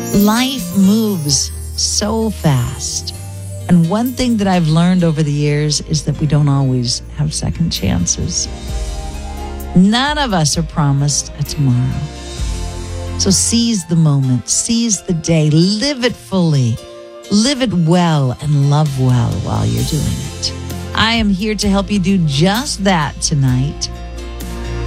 Life moves so fast. And one thing that I've learned over the years is that we don't always have second chances. None of us are promised a tomorrow. So seize the moment, seize the day, live it fully, live it well, and love well while you're doing it. I am here to help you do just that tonight.